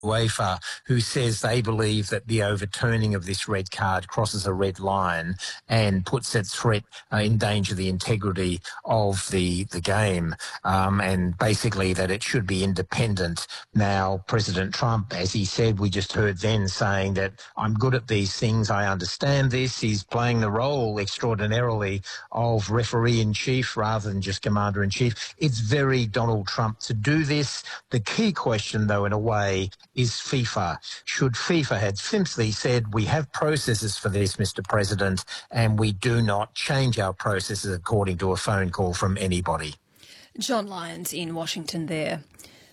UEFA, who says they believe that the overturning of this red card crosses a red line and puts at threat, in danger, the integrity of the game, and basically that it should be independent. Now, President Trump, as he said, we just heard then, saying that I'm good at these things, I understand this. He's playing the role extraordinarily of referee-in-chief rather than just commander-in-chief. It's very Donald Trump to do this. The key question, though, in a way, is FIFA. Should FIFA had simply said, we have processes for this, Mr. President, and we do not change our processes according to a phone call from anybody. John Lyons in Washington there.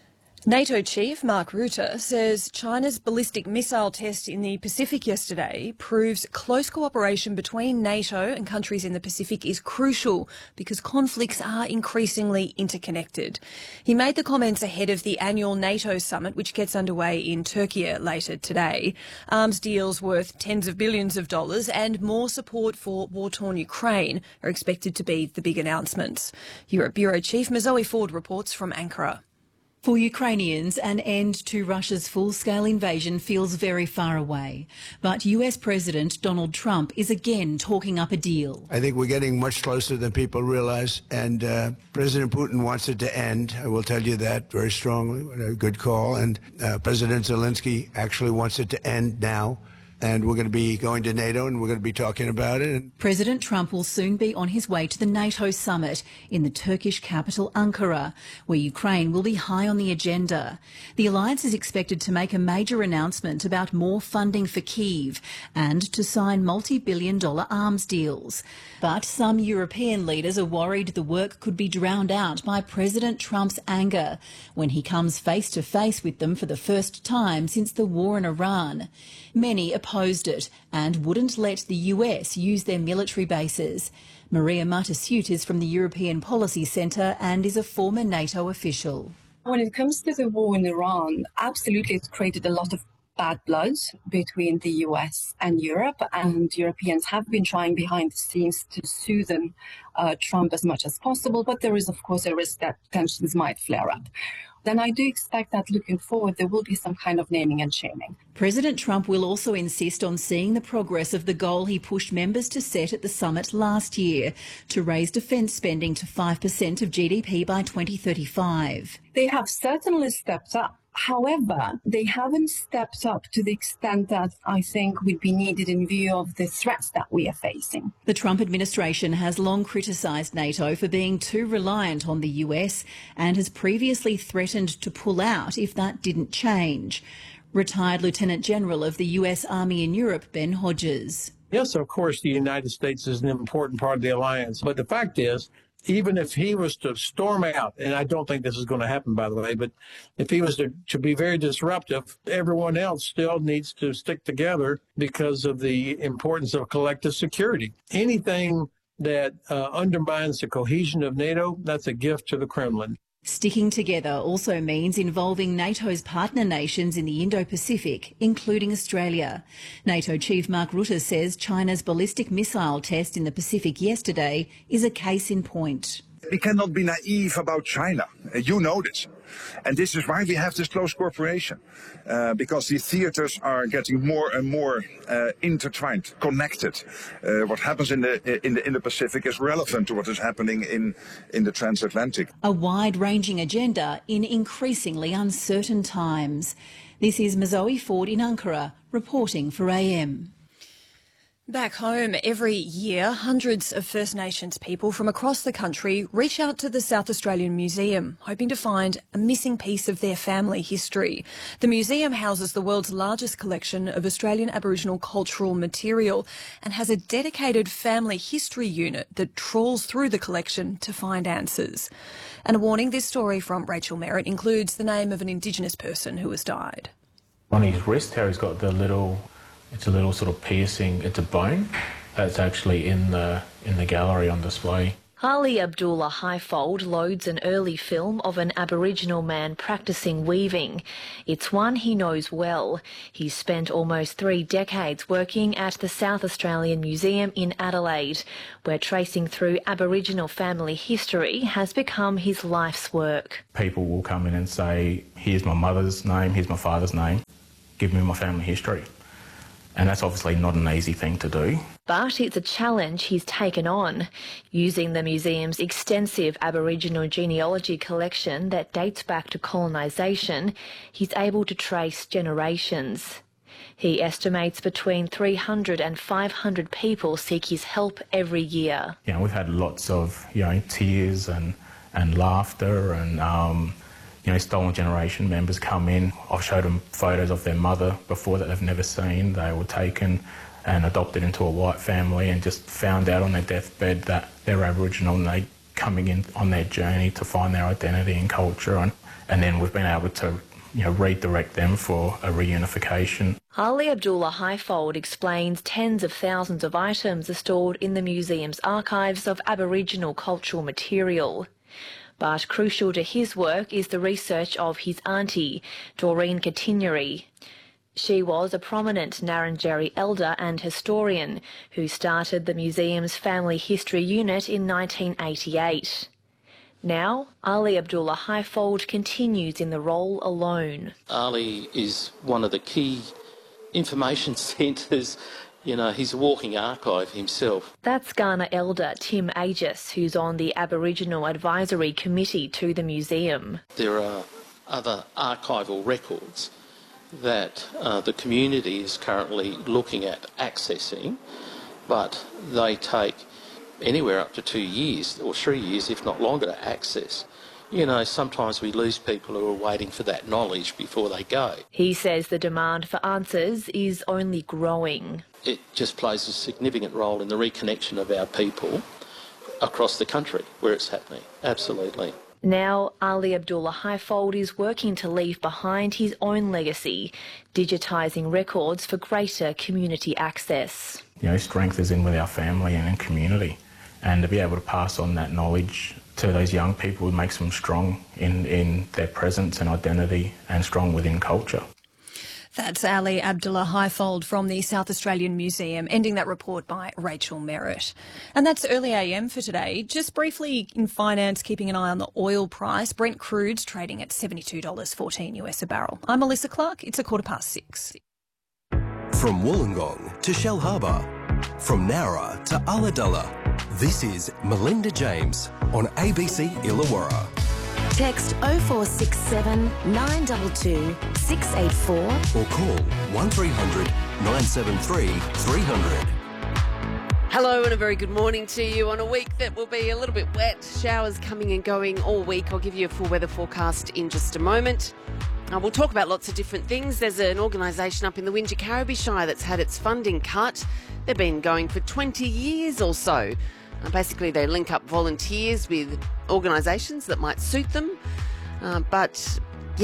NATO chief Mark Rutte says China's ballistic missile test in the Pacific yesterday proves close cooperation between NATO and countries in the Pacific is crucial because conflicts are increasingly interconnected. He made the comments ahead of the annual NATO summit, which gets underway in Turkey later today. Arms deals worth tens of billions of dollars and more support for war-torn Ukraine are expected to be the big announcements. Europe Bureau Chief Zoe Ford reports from Ankara. For Ukrainians, an end to Russia's full-scale invasion feels very far away. But US President Donald Trump is again talking up a deal. I think we're getting much closer than people realize, and President Putin wants it to end. I will tell you that very strongly. A good call. And President Zelensky actually wants it to end now. And we're going to be going to NATO and we're going to be talking about it. President Trump will soon be on his way to the NATO summit in the Turkish capital Ankara, where Ukraine will be high on the agenda. The alliance is expected to make a major announcement about more funding for Kyiv and to sign multi-billion-dollar arms deals. But some European leaders are worried the work could be drowned out by President Trump's anger when he comes face-to-face with them for the first time since the war in Iran. Many opposed it and wouldn't let the US use their military bases. Maria Matasiut is from the European Policy Centre and is a former NATO official. When it comes to the war in Iran, absolutely it's created a lot of bad blood between the US and Europe, and Europeans have been trying behind the scenes to soothe Trump as much as possible, but there is of course a risk that tensions might flare up. Then I do expect that looking forward there will be some kind of naming and shaming. President Trump will also insist on seeing the progress of the goal he pushed members to set at the summit last year to raise defence spending to 5% of GDP by 2035. They have certainly stepped up. However, they haven't stepped up to the extent that I think would be needed in view of the threats that we are facing. The Trump administration has long criticised NATO for being too reliant on the US and has previously threatened to pull out if that didn't change. Retired Lieutenant General of the US Army in Europe, Ben Hodges. Yes, of course, the United States is an important part of the alliance. But the fact is, even if he was to storm out, and I don't think this is going to happen, by the way, but if he was to be very disruptive, everyone else still needs to stick together because of the importance of collective security. Anything that undermines the cohesion of NATO, that's a gift to the Kremlin. Sticking together also means involving NATO's partner nations in the Indo-Pacific, including Australia. NATO Chief Mark Rutte says China's ballistic missile test in the Pacific yesterday is a case in point. We cannot be naive about China. You know this. And this is why we have this close cooperation, because the theaters are getting more and more intertwined, connected. What happens in the Pacific is relevant to what is happening in the transatlantic. A wide-ranging agenda in increasingly uncertain times. This is Zoe Ford in Ankara, reporting for AM. Back home, every year, hundreds of First Nations people from across the country reach out to the South Australian Museum, hoping to find a missing piece of their family history. The museum houses the world's largest collection of Australian Aboriginal cultural material and has a dedicated family history unit that trawls through the collection to find answers. And a warning, this story from Rachel Merritt includes the name of an Indigenous person who has died. On his wrist here, he's got it's a little sort of piercing, it's a bone that's actually in the gallery on display. Ali Abdullah Highfold loads an early film of an Aboriginal man practising weaving. It's one he knows well. He's spent almost 3 decades working at the South Australian Museum in Adelaide, where tracing through Aboriginal family history has become his life's work. People will come in and say, here's my mother's name, here's my father's name, give me my family history. And that's obviously not an easy thing to do. But it's a challenge he's taken on. Using the museum's extensive Aboriginal genealogy collection that dates back to colonisation, he's able to trace generations. He estimates between 300 and 500 people seek his help every year. We've had lots of, tears and laughter and, Stolen Generation members come in. I've showed them photos of their mother before that they've never seen. They were taken and adopted into a white family and just found out on their deathbed that they're Aboriginal and they're coming in on their journey to find their identity and culture. And then we've been able to redirect them for a reunification. Ali Abdullah Highfold explains tens of thousands of items are stored in the museum's archives of Aboriginal cultural material. But crucial to his work is the research of his auntie, Doreen Katinyeri. She was a prominent Ngarrindjeri elder and historian who started the museum's family history unit in 1988. Now, Ali Abdullah Highfold continues in the role alone. Ali is one of the key information centres. He's a walking archive himself. That's Kaurna elder Tim Aegis, who's on the Aboriginal Advisory Committee to the museum. There are other archival records that the community is currently looking at accessing, but they take anywhere up to 2 years or 3 years, if not longer, to access. Sometimes we lose people who are waiting for that knowledge before they go. He says the demand for answers is only growing. It just plays a significant role in the reconnection of our people across the country where it's happening. Absolutely. Now, Ali Abdullah Highfold is working to leave behind his own legacy, digitising records for greater community access. Strength is in with our family and in community, and to be able to pass on that knowledge to those young people makes them strong in their presence and identity and strong within culture. That's Ali Abdullah Highfold from the South Australian Museum, ending that report by Rachel Merritt. And that's Early AM for today. Just briefly in finance, keeping an eye on the oil price. Brent crude's trading at $72.14 US a barrel. I'm Melissa Clark. It's 6:15. From Wollongong to Shellharbour, from Nowra to Ulladulla, this is Melinda James on ABC Illawarra. Text 0467 922 684 or call 1300 973 300. Hello and a very good morning to you on a week that will be a little bit wet. Showers coming and going all week. I'll give you a full weather forecast in just a moment. We'll talk about lots of different things. There's an organisation up in the Wingecarribee Shire that's had its funding cut. They've been going for 20 years or so. Basically, they link up volunteers with organisations that might suit them. But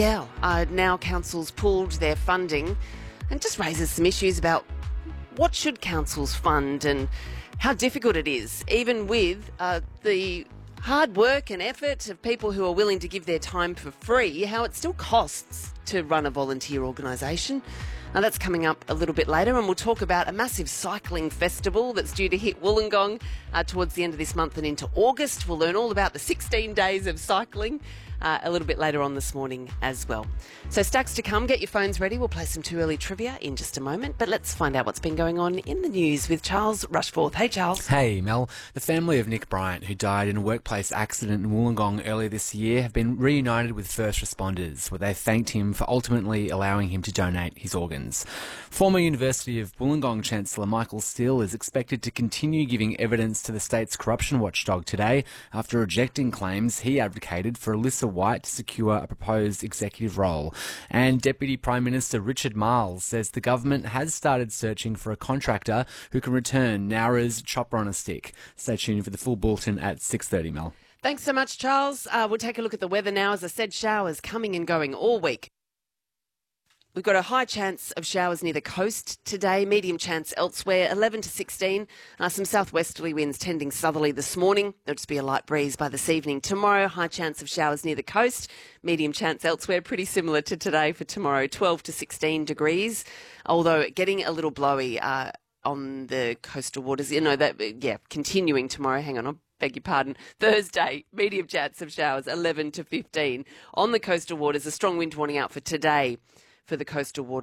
now councils pulled their funding and just raises some issues about what should councils fund and how difficult it is, even with the hard work and effort of people who are willing to give their time for free, how it still costs to run a volunteer organisation. Now, that's coming up a little bit later, and we'll talk about a massive cycling festival that's due to hit Wollongong towards the end of this month and into August. We'll learn all about the 16 days of cycling a little bit later on this morning as well. So stacks to come. Get your phones ready. We'll play some too early trivia in just a moment, but let's find out what's been going on in the news with Charles Rushforth. Hey, Charles. Hey, Mel. The family of Nick Bryant, who died in a workplace accident in Wollongong earlier this year, have been reunited with first responders, where they thanked him for ultimately allowing him to donate his organs. Former University of Wollongong Chancellor Michael Steele is expected to continue giving evidence to the state's corruption watchdog today after rejecting claims he advocated for Alyssa White to secure a proposed executive role. And Deputy Prime Minister Richard Marles says the government has started searching for a contractor who can return Nowra's chopper on a stick. Stay tuned for the full bulletin at 6:30, Mel. Thanks so much, Charles. We'll take a look at the weather now. As I said, showers coming and going all week. We've got a high chance of showers near the coast today, medium chance elsewhere, 11 to 16. Some southwesterly winds tending southerly this morning. There'll just be a light breeze by this evening. Tomorrow, high chance of showers near the coast, medium chance elsewhere, pretty similar to today for tomorrow, 12 to 16 degrees, although getting a little blowy on the coastal waters. Continuing tomorrow. Hang on, I beg your pardon. Thursday, medium chance of showers, 11 to 15. On the coastal waters, a strong wind warning out for today for the coastal waters.